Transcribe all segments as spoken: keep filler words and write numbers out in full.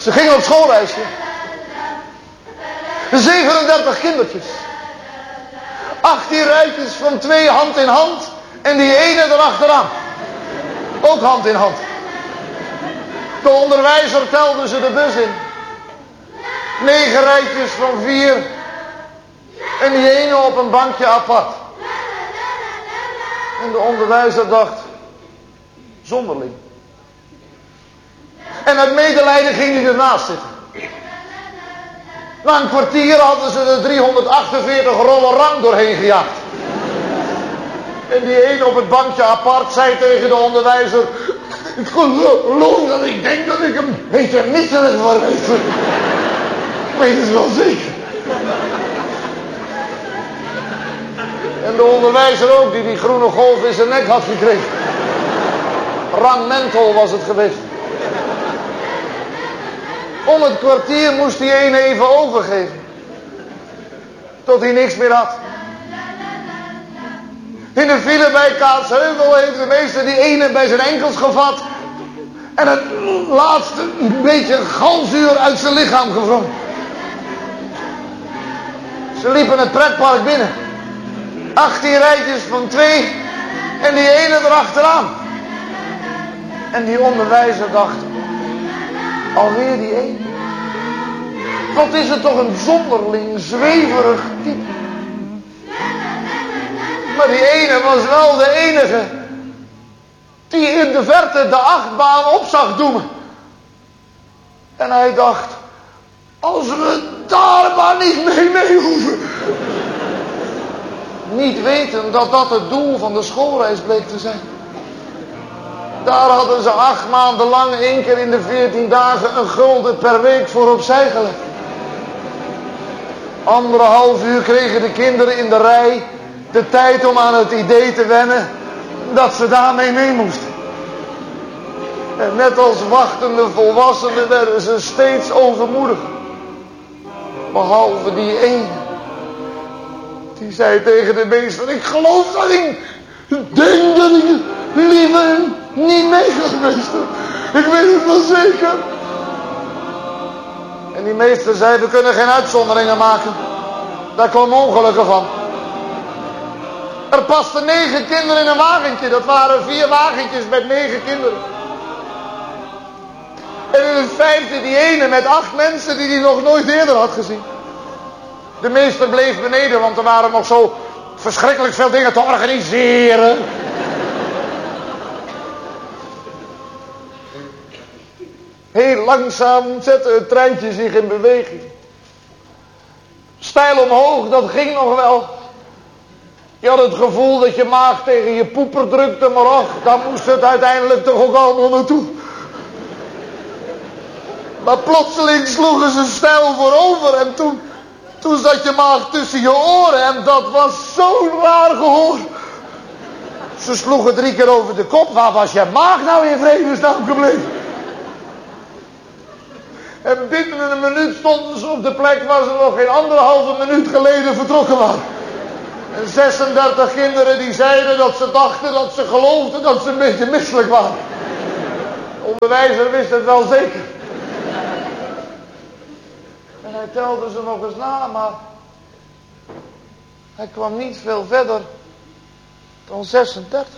Ze gingen op schoolreisje. zevenendertig kindertjes. achttien rijtjes van twee hand in hand. En die ene erachteraan. Ook hand in hand. De onderwijzer telde ze de bus in. Negen rijtjes van vier. En die ene op een bankje apart. En de onderwijzer dacht, zonderling. En uit medelijden ging hij ernaast zitten. Na een kwartier hadden ze er driehonderdachtenveertig rollen rang doorheen gejaagd. En die ene op het bankje apart zei tegen de onderwijzer, ik geloof dat ik denk dat ik een beetje misselijk word. Ik weet het wel zeker. En de onderwijzer ook, die die groene golf in zijn nek had gekregen. Rang menthol was het geweest. Om het kwartier moest hij een even overgeven. Tot hij niks meer had. In de file bij Kaatsheuvel heeft de meester die ene bij zijn enkels gevat. En het laatste een beetje galzuur uit zijn lichaam gevrongen. Ze liepen het pretpark binnen. achttien rijtjes van twee. En die ene erachteraan. En die onderwijzer dacht, alweer die ene. Wat is het toch een zonderling, zweverig type. Maar die ene was wel de enige die in de verte de achtbaan op zag doemen. En hij dacht, als we daar maar niet mee mee hoeven. Niet weten dat dat het doel van de schoolreis bleek te zijn. Daar hadden ze acht maanden lang, één keer in de veertien dagen, een gulden per week voor opzij gelegd. Anderhalf uur kregen de kinderen in de rij de tijd om aan het idee te wennen dat ze daarmee mee moesten. En net als wachtende volwassenen werden ze steeds overmoedig. Behalve die ene. Die zei tegen de meester, ik geloof dat ik denk dat ik liever niet mee ga, meester. Ik weet het wel zeker. En die meester zei, we kunnen geen uitzonderingen maken. Daar kwam ongelukken van. Er pasten negen kinderen in een wagentje. Dat waren vier wagentjes met negen kinderen. En in het vijfde die ene met acht mensen die hij nog nooit eerder had gezien. De meester bleef beneden, want er waren nog zo verschrikkelijk veel dingen te organiseren. Heel langzaam zette het treintje zich in beweging. Steil omhoog, dat ging nog wel. Je had het gevoel dat je maag tegen je poeper drukte, maar och, daar moest het uiteindelijk toch ook allemaal naartoe. Maar plotseling sloegen ze steil voorover en toen, toen zat je maag tussen je oren en dat was zo'n raar gehoor. Ze sloegen drie keer over de kop, waar was je maag nou in vredesnaam gebleven? En binnen een minuut stonden ze op de plek waar ze nog geen anderhalve minuut geleden vertrokken waren. En zesendertig kinderen die zeiden dat ze dachten, dat ze geloofden dat ze een beetje misselijk waren. De onderwijzer wist het wel zeker. En hij telde ze nog eens na, maar hij kwam niet veel verder dan zesendertig.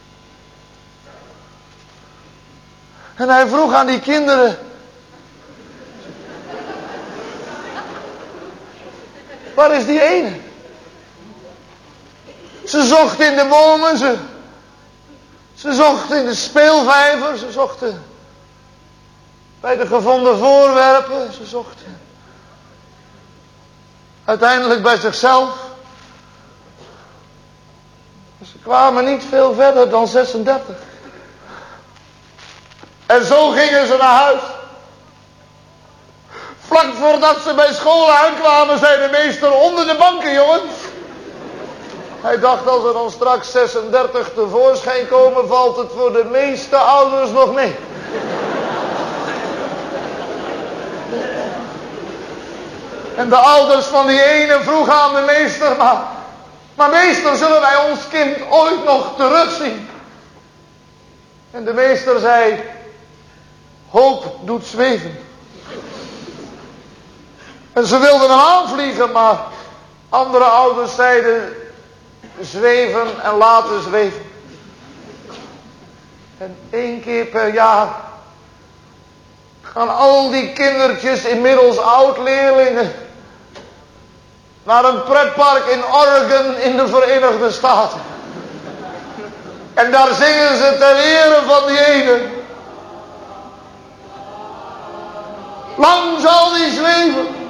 En hij vroeg aan die kinderen, waar is die ene? Ze zochten in de bomen, ze, ze zochten in de speelvijver, ze zochten bij de gevonden voorwerpen, ze zochten uiteindelijk bij zichzelf. Ze kwamen niet veel verder dan zesendertig. En zo gingen ze naar huis. Vlak voordat ze bij school aankwamen, zei de meester, onder de banken, jongens. Hij dacht, als er dan straks zesendertig tevoorschijn komen, valt het voor de meeste ouders nog mee. En de ouders van die ene vroegen aan de meester, maar, maar meester, zullen wij ons kind ooit nog terugzien? En de meester zei, hoop doet zweven. En ze wilden hem aanvliegen, maar andere ouders zeiden zweven en laten zweven. En één keer per jaar gaan al die kindertjes, inmiddels oud-leerlingen, naar een pretpark in Oregon in de Verenigde Staten. En daar zingen ze ter ere van die ene. Lang zal die zweven.